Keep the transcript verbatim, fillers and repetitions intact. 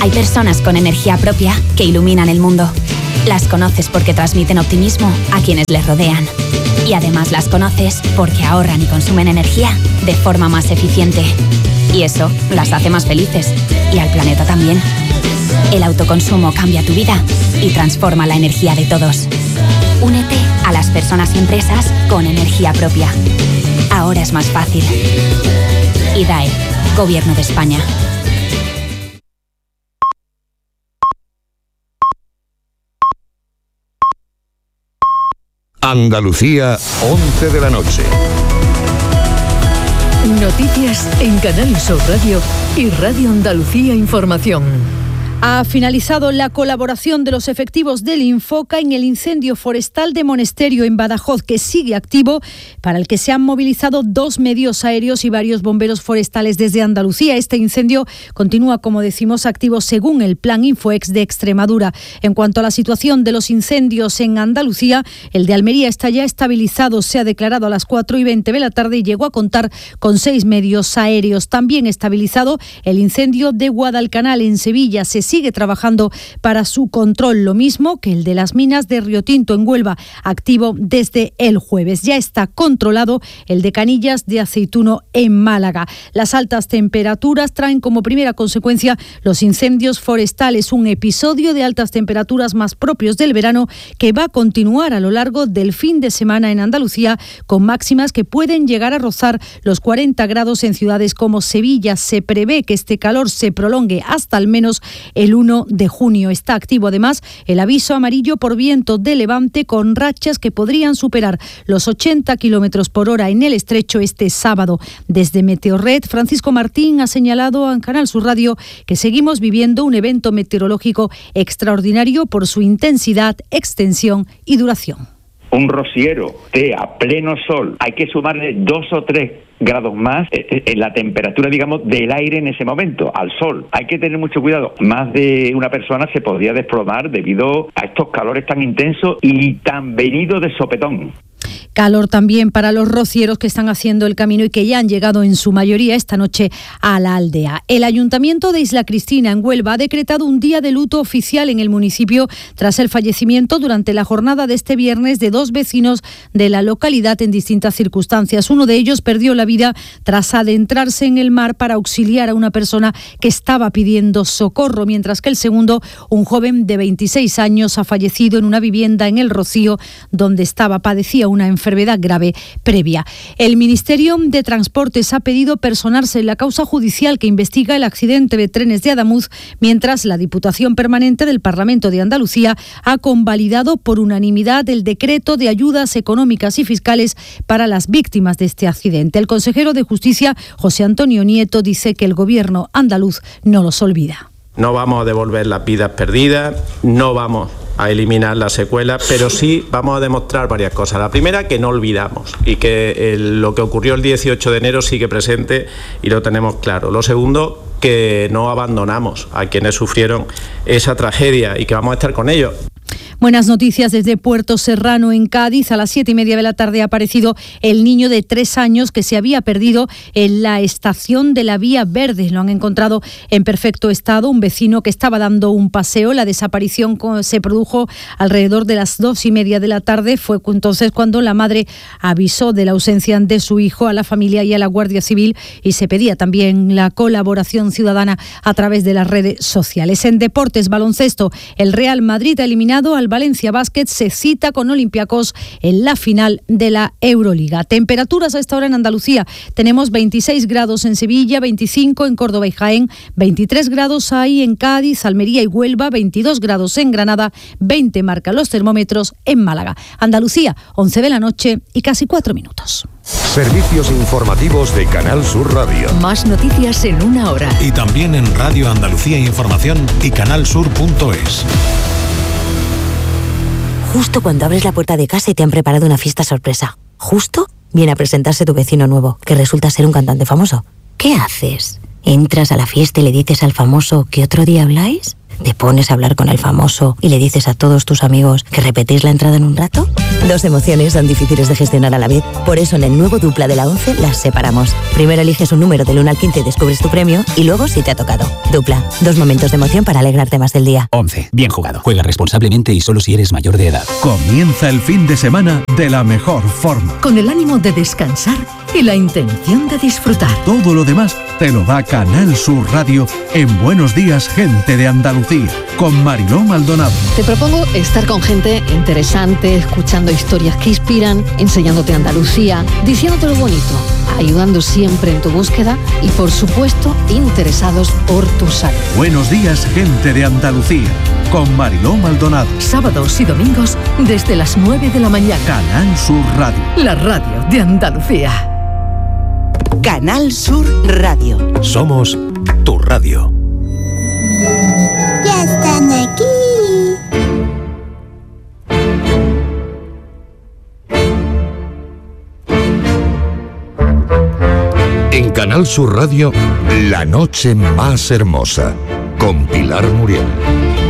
Hay personas con energía propia que iluminan el mundo. Las conoces porque transmiten optimismo a quienes les rodean. Y además las conoces porque ahorran y consumen energía de forma más eficiente. Y eso las hace más felices. Y al planeta también. El autoconsumo cambia tu vida y transforma la energía de todos. Únete a las personas y empresas con energía propia. Ahora es más fácil. I D A E, Gobierno de España. Andalucía, once de la noche. Noticias en Canal Sur Radio y Radio Andalucía Información. Ha finalizado la colaboración de los efectivos del Infoca en el incendio forestal de Monesterio en Badajoz, que sigue activo, para el que se han movilizado dos medios aéreos y varios bomberos forestales desde Andalucía. Este incendio continúa, como decimos, activo según el Plan Infoex de Extremadura. En cuanto a la situación de los incendios en Andalucía, el de Almería está ya estabilizado. Se ha declarado a las cuatro y veinte de la tarde y llegó a contar con seis medios aéreos. También estabilizado el incendio de Guadalcanal en Sevilla. Se sigue trabajando para su control, lo mismo que el de las minas de Riotinto en Huelva, activo desde el jueves. Ya está controlado el de Canillas de Aceituno en Málaga. Las altas temperaturas traen como primera consecuencia los incendios forestales, un episodio de altas temperaturas más propios del verano que va a continuar a lo largo del fin de semana en Andalucía, con máximas que pueden llegar a rozar los cuarenta grados en ciudades como Sevilla. Se prevé que este calor se prolongue hasta al menos el uno de junio. Está activo además el aviso amarillo por viento de levante, con rachas que podrían superar los ochenta kilómetros por hora en el estrecho este sábado. Desde Meteorred, Francisco Martín ha señalado en Canal Sur Radio que seguimos viviendo un evento meteorológico extraordinario por su intensidad, extensión y duración. Un rociero de a pleno sol, hay que sumarle dos o tres grados más en la temperatura, digamos, del aire en ese momento, al sol. Hay que tener mucho cuidado. Más de una persona se podría desplomar debido a estos calores tan intensos y tan venidos de sopetón. Calor también para los rocieros que están haciendo el camino y que ya han llegado en su mayoría esta noche a la aldea. El Ayuntamiento de Isla Cristina, en Huelva, ha decretado un día de luto oficial en el municipio tras el fallecimiento durante la jornada de este viernes de dos vecinos de la localidad en distintas circunstancias. Uno de ellos perdió la vida tras adentrarse en el mar para auxiliar a una persona que estaba pidiendo socorro, mientras que el segundo, un joven de veintiséis años, ha fallecido en una vivienda en El Rocío, donde estaba, padecía una enfermedad grave previa. El Ministerio de Transportes ha pedido personarse en la causa judicial que investiga el accidente de trenes de Adamuz, mientras la Diputación Permanente del Parlamento de Andalucía ha convalidado por unanimidad el decreto de ayudas económicas y fiscales para las víctimas de este accidente. El consejero de Justicia, José Antonio Nieto, dice que el Gobierno andaluz no los olvida. No vamos a devolver las vidas perdidas, no vamos a eliminar las secuelas, pero sí vamos a demostrar varias cosas. La primera, que no olvidamos y que el, lo que ocurrió el dieciocho de enero sigue presente y lo tenemos claro. Lo segundo, que no abandonamos a quienes sufrieron esa tragedia y que vamos a estar con ellos. Buenas noticias desde Puerto Serrano, en Cádiz. A las siete y media de la tarde ha aparecido el niño de tres años que se había perdido en la estación de la Vía Verde. Lo han encontrado en perfecto estado un vecino que estaba dando un paseo. La desaparición se produjo alrededor de las dos y media de la tarde. Fue entonces cuando la madre avisó de la ausencia de su hijo a la familia y a la Guardia Civil, y se pedía también la colaboración ciudadana a través de las redes sociales. En deportes, baloncesto, el Real Madrid ha eliminado al Valencia Basket, se cita con Olympiacos en la final de la Euroliga. Temperaturas a esta hora en Andalucía. Tenemos veintiséis grados en Sevilla, veinticinco en Córdoba y Jaén, veintitrés grados hay en Cádiz, Almería y Huelva, veintidós grados en Granada, veinte marcan los termómetros en Málaga. Andalucía, once de la noche y casi cuatro minutos. Servicios informativos de Canal Sur Radio. Más noticias en una hora. Y también en Radio Andalucía Información y canalsur punto es. Justo cuando abres la puerta de casa y te han preparado una fiesta sorpresa. Justo viene a presentarse tu vecino nuevo, que resulta ser un cantante famoso. ¿Qué haces? ¿Entras a la fiesta y le dices al famoso que otro día habláis? ¿Te pones a hablar con el famoso y le dices a todos tus amigos que repetís la entrada en un rato? Dos emociones son difíciles de gestionar a la vez. Por eso en el nuevo Dupla de la once las separamos. Primero eliges un número del uno al quince y descubres tu premio, y luego si te ha tocado. Dupla, dos momentos de emoción para alegrarte más del día. once. Bien jugado. Juega responsablemente y solo si eres mayor de edad. Comienza el fin de semana de la mejor forma. Con el ánimo de descansar y la intención de disfrutar. Todo lo demás te lo da Canal Sur Radio en Buenos Días, Gente de Andalucía, con Mariló Maldonado. Te propongo estar con gente interesante, escuchando historias que inspiran, enseñándote Andalucía, diciéndote lo bonito, ayudando siempre en tu búsqueda y, por supuesto, interesados por tu salud. Buenos Días, Gente de Andalucía, con Mariló Maldonado. Sábados y domingos desde las nueve de la mañana. Canal Sur Radio. La radio de Andalucía. Canal Sur Radio. Somos tu radio. Ya están aquí. En Canal Sur Radio, La Noche Más Hermosa, con Pilar Muriel.